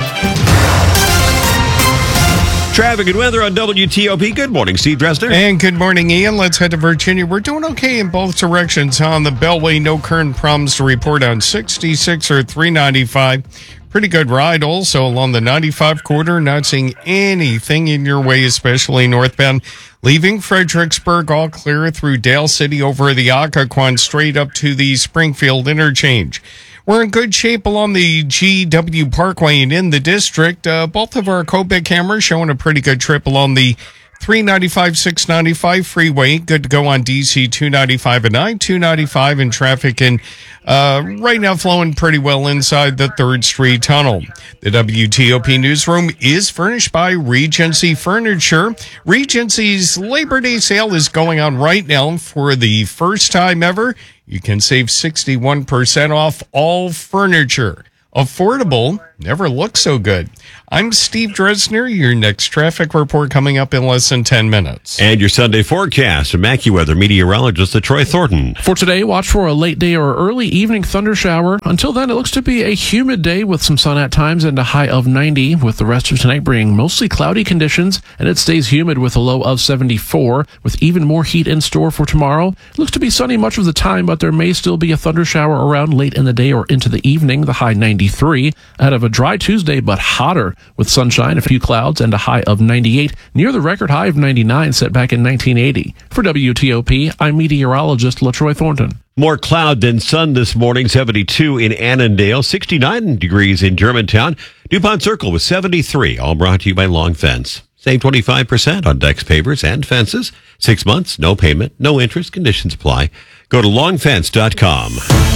Traffic and weather on W T O P. Good morning, Steve Dresner. And good morning, Ian. Let's head to Virginia. We're doing okay in both directions on the Beltway. No current problems to report on sixty-six or three ninety-five. Pretty good ride also along the ninety-five corridor. Not seeing anything in your way, especially northbound. Leaving Fredericksburg, all clear through Dale City over the Occoquan straight up to the Springfield interchange. We're in good shape along the G W Parkway and in the district. Uh, both of our Copic cameras showing a pretty good trip along the three ninety-five, six ninety-five freeway. Good to go on D C two ninety-five and I two ninety-five in traffic, and uh, right now flowing pretty well inside the third Street Tunnel. The W T O P newsroom is furnished by Regency Furniture. Regency's Labor Day sale is going on right now. For the first time ever, you can save sixty-one percent off all furniture. Affordable never looked so good. I'm Steve Dresner. Your next traffic report coming up in less than ten minutes. And your Sunday forecast from AccuWeather meteorologist Troy Thornton. For today, watch for a late day or early evening thunder shower. Until then, it looks to be a humid day with some sun at times and a high of ninety, with the rest of tonight bringing mostly cloudy conditions, and it stays humid with a low of seventy-four, with even more heat in store for tomorrow. It looks to be sunny much of the time, but there may still be a thunder shower around late in the day or into the evening, the high ninety-three, ahead of a dry Tuesday but hotter, with sunshine, a few clouds, and a high of ninety-eight, near the record high of ninety-nine set back in nineteen eighty. For W T O P, I'm meteorologist LaTroy Thornton. More cloud than sun this morning, seventy-two in Annandale, sixty-nine degrees in Germantown. DuPont Circle with seventy-three, all brought to you by Long Fence. Save twenty-five percent on decks, pavers, and fences. Six months, no payment, no interest, conditions apply. Go to long fence dot com.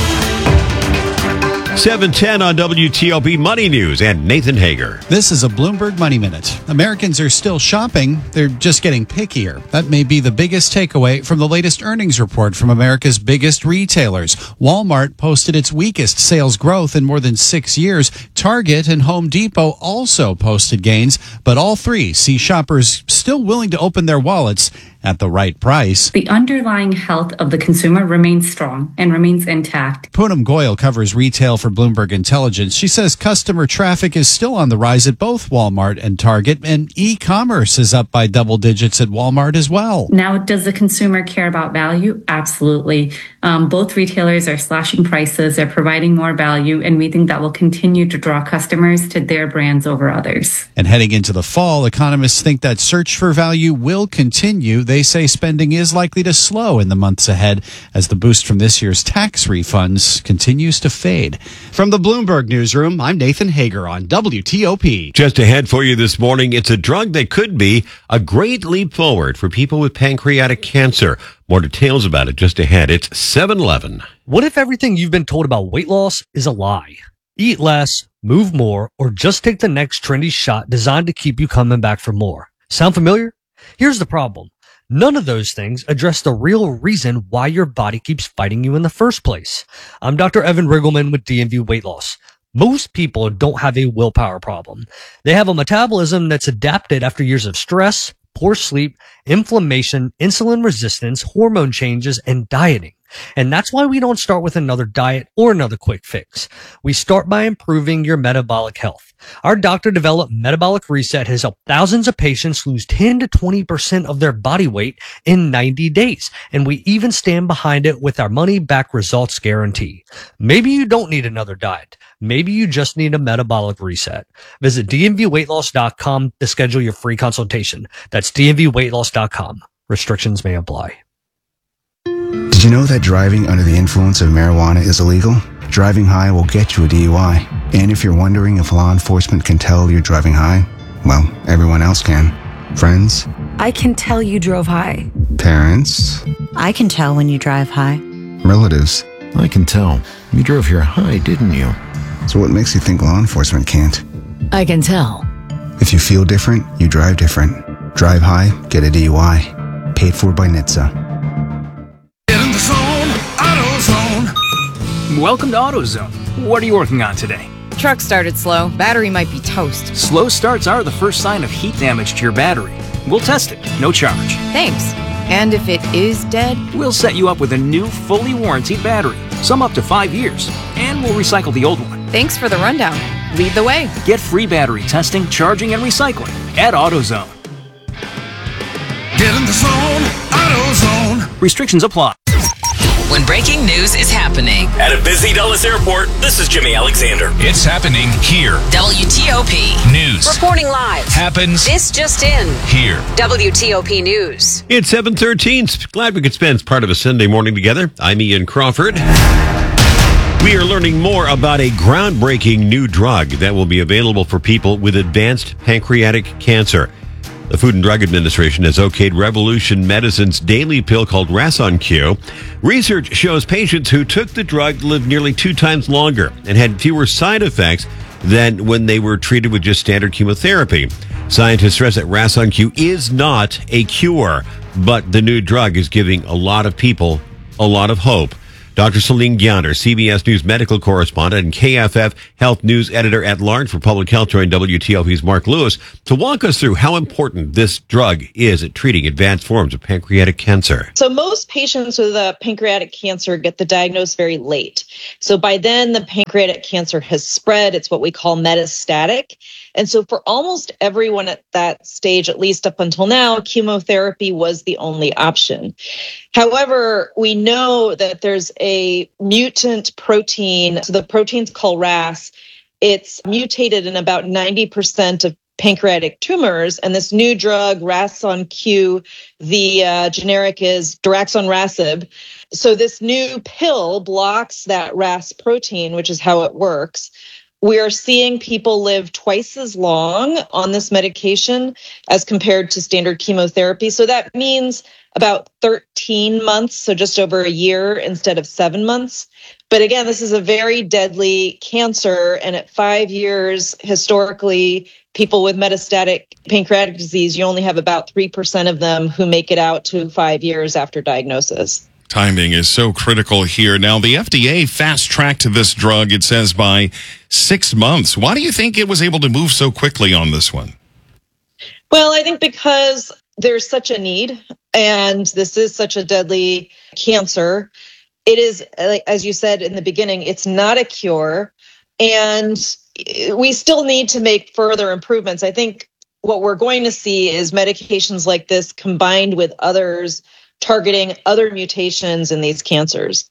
seven ten on W T O P Money News and Nathan Hager. This is a Bloomberg Money Minute. Americans are still shopping. They're just getting pickier. That may be the biggest takeaway from the latest earnings report from America's biggest retailers. Walmart posted its weakest sales growth in more than six years. Target and Home Depot also posted gains, but all three see shoppers still willing to open their wallets at the right price. The underlying health of the consumer remains strong and remains intact. Poonam Goyal covers retail for Bloomberg Intelligence. She says customer traffic is still on the rise at both Walmart and Target, and e-commerce is up by double digits at Walmart as well. Now, does the consumer care about value? Absolutely. Um, both retailers are slashing prices, they're providing more value, and we think that will continue to draw customers to their brands over others. And heading into the fall, economists think that search for value will continue. They say spending is likely to slow in the months ahead as the boost from this year's tax refunds continues to fade. From the Bloomberg Newsroom, I'm Nathan Hager on W T O P. Just ahead for you this morning, it's a drug that could be a great leap forward for people with pancreatic cancer. More details about it just ahead. It's seven eleven. What if everything you've been told about weight loss is a lie? Eat less, move more, or just take the next trendy shot designed to keep you coming back for more. Sound familiar? Here's the problem. None of those things address the real reason why your body keeps fighting you in the first place. I'm Doctor Evan Riggleman with D M V Weight Loss. Most people don't have a willpower problem. They have a metabolism that's adapted after years of stress, poor sleep, inflammation, insulin resistance, hormone changes, and dieting. And that's why we don't start with another diet or another quick fix. We start by improving your metabolic health. Our doctor-developed Metabolic Reset has helped thousands of patients lose ten to twenty percent of their body weight in ninety days. And we even stand behind it with our money-back results guarantee. Maybe you don't need another diet. Maybe you just need a metabolic reset. Visit D M V weight loss dot com to schedule your free consultation. That's D M V weight loss dot com. Restrictions may apply. Did you know that driving under the influence of marijuana is illegal? Driving high will get you a D U I. And if you're wondering if law enforcement can tell you're driving high, well, everyone else can. Friends? I can tell you drove high. Parents? I can tell when you drive high. Relatives? I can tell. You drove here high, didn't you? So what makes you think law enforcement can't? I can tell. If you feel different, you drive different. Drive high, get a D U I. Paid for by N H T S A. Welcome to AutoZone. What are you working on today? Truck started slow. Battery might be toast. Slow starts are the first sign of heat damage to your battery. We'll test it, no charge. Thanks. And if it is dead? We'll set you up with a new, fully warranted battery, some up to five years, and we'll recycle the old one. Thanks for the rundown. Lead the way. Get free battery testing, charging, and recycling at AutoZone. Get in the zone, AutoZone. Restrictions apply. When breaking news is happening at a busy Dulles airport, this is Jimmy Alexander. It's happening here. W T O P News. Reporting live. Happens. This just in. Here. W T O P News. It's seven thirteen. Glad we could spend part of a Sunday morning together. I'm Ian Crawford. We are learning more about a groundbreaking new drug that will be available for people with advanced pancreatic cancer. The Food and Drug Administration has okayed Revolution Medicine's daily pill called Rason-Q. Research shows patients who took the drug lived nearly two times longer and had fewer side effects than when they were treated with just standard chemotherapy. Scientists stress that Rason-Q is not a cure, but the new drug is giving a lot of people a lot of hope. Doctor Celine Gounder, C B S News medical correspondent and K F F Health News editor at large for Public Health, joined W T L P's Mark Lewis to walk us through how important this drug is at treating advanced forms of pancreatic cancer. So most patients with uh, pancreatic cancer get the diagnosis very late. So by then, the pancreatic cancer has spread. It's what we call metastatic. And so for almost everyone at that stage, at least up until now, chemotherapy was the only option. However, we know that there's a mutant protein. So the protein's called R A S. It's mutated in about ninety percent of pancreatic tumors. And this new drug, Rason-Q, the uh, generic is daraxonrasib. So this new pill blocks that R A S protein, which is how it works. We are seeing people live twice as long on this medication as compared to standard chemotherapy. So that means about thirteen months, so just over a year instead of seven months. But again, this is a very deadly cancer. And at five years, historically, people with metastatic pancreatic disease, you only have about three percent of them who make it out to five years after diagnosis. Timing is so critical here. Now, the F D A fast-tracked this drug, it says, by six months. Why do you think it was able to move so quickly on this one? Well, I think because there's such a need, and this is such a deadly cancer. It is, as you said in the beginning, it's not a cure, and we still need to make further improvements. I think what we're going to see is medications like this combined with others targeting other mutations in these cancers.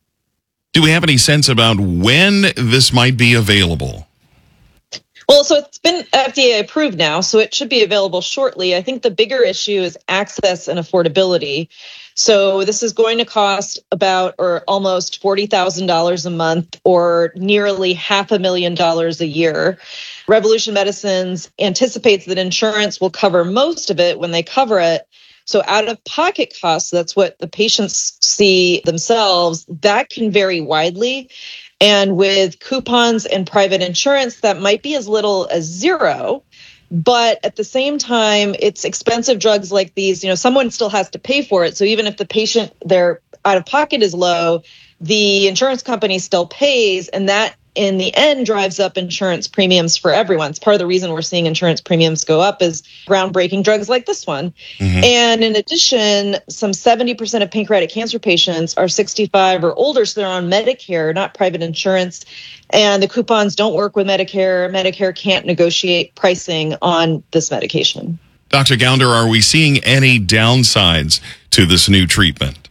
Do we have any sense about when this might be available? Well, so it's been F D A approved now, so it should be available shortly. I think the bigger issue is access and affordability. So this is going to cost about or almost forty thousand dollars a month, or nearly half a million dollars a year. Revolution Medicines anticipates that insurance will cover most of it when they cover it. So out-of-pocket costs, that's what the patients see themselves, that can vary widely. And with coupons and private insurance, that might be as little as zero. But at the same time, it's expensive drugs like these. You know, someone still has to pay for it. So even if the patient, their out-of-pocket is low, the insurance company still pays, and that in the end drives up insurance premiums for everyone. It's part of the reason we're seeing insurance premiums go up is groundbreaking drugs like this one. Mm-hmm. And in addition, some seventy percent of pancreatic cancer patients are sixty-five or older, so they're on Medicare, not private insurance. And the coupons don't work with Medicare. Medicare can't negotiate pricing on this medication. Doctor Gounder, are we seeing any downsides to this new treatment?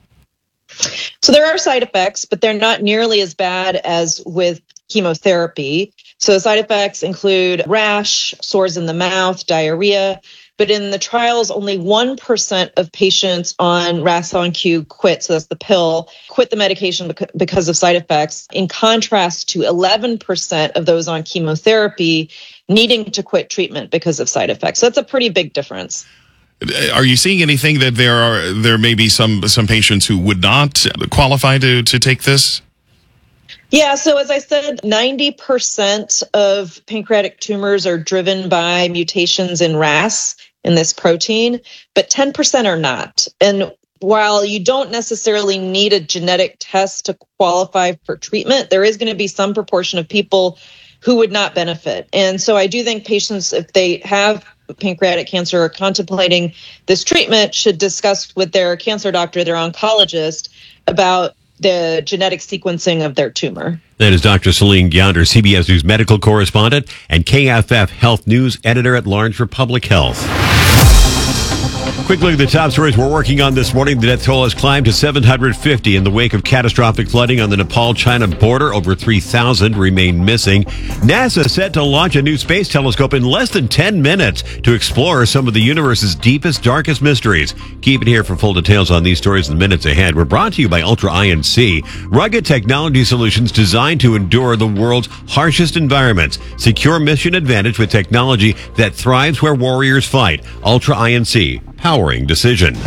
So there are side effects, but they're not nearly as bad as with chemotherapy. So side effects include rash, sores in the mouth, diarrhea. But in the trials, only one percent of patients on Rason-Q quit, so that's the pill, quit the medication because of side effects, in contrast to eleven percent of those on chemotherapy needing to quit treatment because of side effects. So that's a pretty big difference. Are you seeing anything that there are there may be some some patients who would not qualify to, to take this? Yeah, so as I said, ninety percent of pancreatic tumors are driven by mutations in R A S, in this protein, but ten percent are not. And while you don't necessarily need a genetic test to qualify for treatment, there is going to be some proportion of people who would not benefit. And so I do think patients, if they have pancreatic cancer or contemplating this treatment, should discuss with their cancer doctor, their oncologist, about the genetic sequencing of their tumor. That is Doctor Celine Gounder, C B S News medical correspondent and K F F Health News editor at large for Public Health. Quick look at the top stories we're working on this morning. The death toll has climbed to seven hundred fifty in the wake of catastrophic flooding on the Nepal-China border. Over three thousand remain missing. NASA set to launch a new space telescope in less than ten minutes to explore some of the universe's deepest, darkest mysteries. Keep it here for full details on these stories in the minutes ahead. We're brought to you by Ultra I N C, rugged technology solutions designed to endure the world's harshest environments. Secure mission advantage with technology that thrives where warriors fight. Ultra I N C. Powering decision.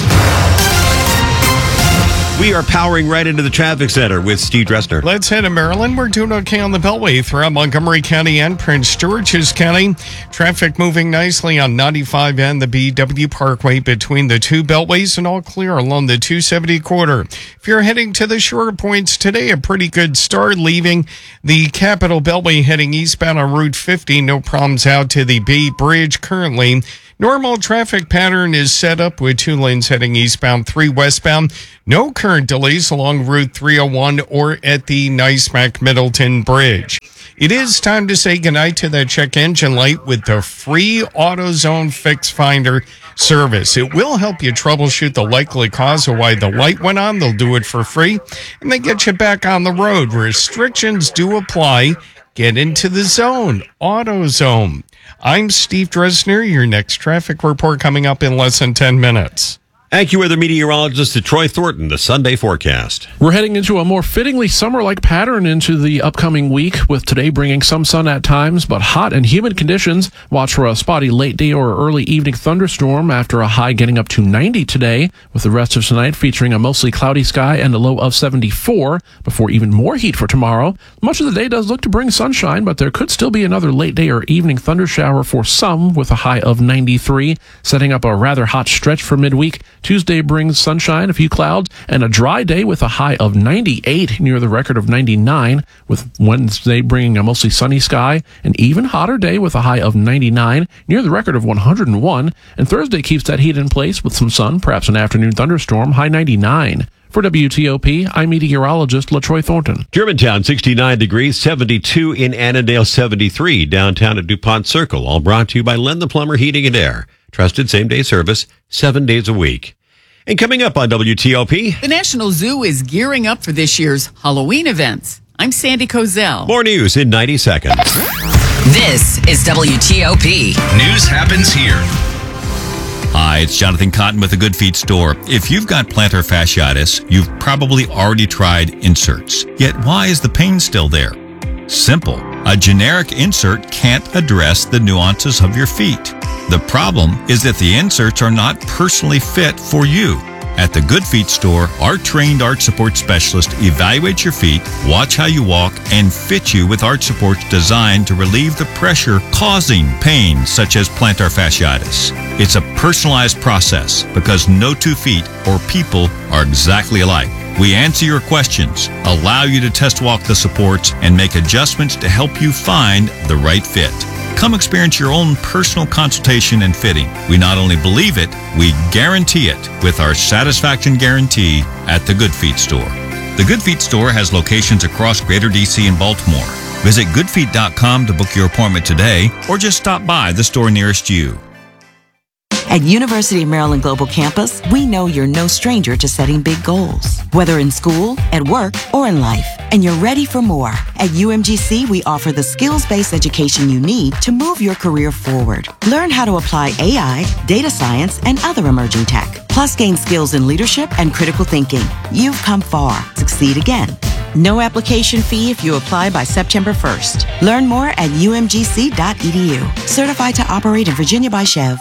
We are powering right into the traffic center with Steve Dressner. Let's head to Maryland. We're doing okay on the Beltway throughout Montgomery County and Prince George's County. Traffic moving nicely on ninety-five and the B W Parkway between the two beltways, and all clear along the two seventy corridor. If you're heading to the shorter points today, a pretty good start leaving the Capitol Beltway heading eastbound on Route fifty. No problems out to the Bay Bridge currently. Normal traffic pattern is set up with two lanes heading eastbound, three westbound. No current delays along Route three oh one or at the NYSMAC Middleton Bridge. It is time to say goodnight to that check engine light with the free AutoZone Fix Finder service. It will help you troubleshoot the likely cause of why the light went on. They'll do it for free, and they get you back on the road. Restrictions do apply. Get into the zone. AutoZone. I'm Steve Dressner. Your next traffic report coming up in less than ten minutes. AccuWeather meteorologist Troy Thornton, the Sunday forecast. We're heading into a more fittingly summer-like pattern into the upcoming week, with today bringing some sun at times, but hot and humid conditions. Watch for a spotty late day or early evening thunderstorm after a high getting up to ninety today, with the rest of tonight featuring a mostly cloudy sky and a low of seventy-four, before even more heat for tomorrow. Much of the day does look to bring sunshine, but there could still be another late day or evening thundershower for some, with a high of ninety-three, setting up a rather hot stretch for midweek. Tuesday brings sunshine, a few clouds, and a dry day with a high of ninety-eight, near the record of ninety-nine, with Wednesday bringing a mostly sunny sky, an even hotter day with a high of ninety-nine, near the record of one hundred one, and Thursday keeps that heat in place with some sun, perhaps an afternoon thunderstorm, high ninety-nine. For W T O P, I'm meteorologist LaTroy Thornton. Germantown, sixty-nine degrees, seventy-two in Annandale, seventy-three downtown at DuPont Circle. All brought to you by Len the Plumber Heating and Air. Trusted same-day service, seven days a week. And coming up on W T O P, the National Zoo is gearing up for this year's Halloween events. I'm Sandy Kozel. More news in ninety seconds. This is W T O P. News happens here. Hi, it's Jonathan Cotton with the Good Feet store. If you've got plantar fasciitis, you've probably already tried inserts. Yet why is the pain still there? Simple. A generic insert can't address the nuances of your feet. The problem is that the inserts are not personally fit for you. At the Good Feet store, our trained arch support specialist evaluates your feet, watch how you walk, and fit you with arch supports designed to relieve the pressure causing pain such as plantar fasciitis. It's a personalized process because no two feet or people are exactly alike. We answer your questions, allow you to test walk the supports, and make adjustments to help you find the right fit. Come experience your own personal consultation and fitting. We not only believe it, we guarantee it with our satisfaction guarantee at the Good Feet store. The Good Feet store has locations across Greater D C and Baltimore. Visit good feet dot com to book your appointment today, or just stop by the store nearest you. At University of Maryland Global Campus, we know you're no stranger to setting big goals, whether in school, at work, or in life, and you're ready for more. At U M G C, we offer the skills-based education you need to move your career forward. Learn how to apply A I, data science, and other emerging tech, plus gain skills in leadership and critical thinking. You've come far. Succeed again. No application fee if you apply by September first. Learn more at U M G C dot E D U. Certified to operate in Virginia by Chev.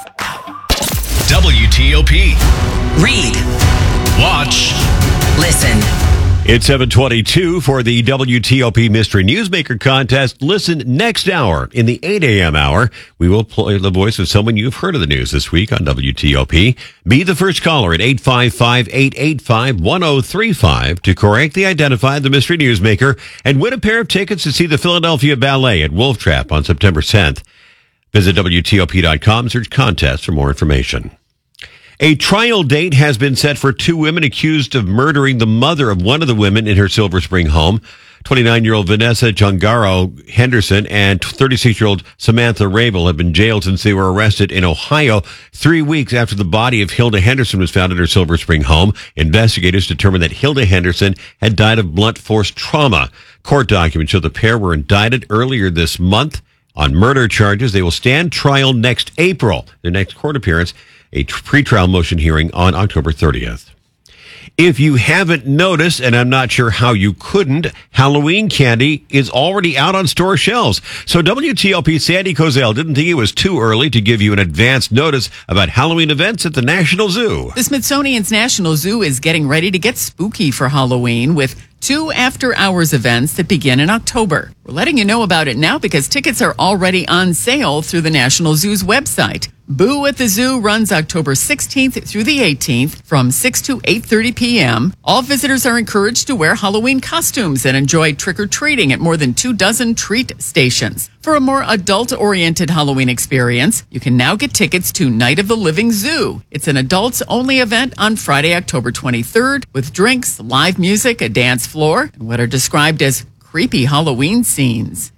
W T O P. Read. Watch. Listen. It's seven twenty-two for the W T O P Mystery Newsmaker Contest. Listen next hour in the eight a.m. hour. We will play the voice of someone you've heard of the news this week on W T O P. Be the first caller at eight five five, eight eight five, one oh three five to correctly identify the Mystery Newsmaker and win a pair of tickets to see the Philadelphia Ballet at Wolf Trap on September tenth. Visit W T O P dot com, search contest for more information. A trial date has been set for two women accused of murdering the mother of one of the women in her Silver Spring home. twenty-nine-year-old Vanessa Jungaro Henderson and thirty-six-year-old Samantha Rabel have been jailed since they were arrested in Ohio three weeks after the body of Hilda Henderson was found in her Silver Spring home. Investigators determined that Hilda Henderson had died of blunt force trauma. Court documents show the pair were indicted earlier this month on murder charges. They will stand trial next April. Their next court appearance, a pretrial motion hearing on October thirtieth. If you haven't noticed, and I'm not sure how you couldn't, Halloween candy is already out on store shelves. So W T L P Sandy Kozel didn't think it was too early to give you an advance notice about Halloween events at the National Zoo. The Smithsonian's National Zoo is getting ready to get spooky for Halloween with two after-hours events that begin in October. We're letting you know about it now because tickets are already on sale through the National Zoo's website. Boo at the Zoo runs October sixteenth through the eighteenth from six to eight thirty p.m. All visitors are encouraged to wear Halloween costumes and enjoy trick-or-treating at more than two dozen treat stations. For a more adult-oriented Halloween experience, you can now get tickets to Night of the Living Zoo. It's an adults-only event on Friday, October twenty-third, with drinks, live music, a dance floor, and what are described as creepy Halloween scenes.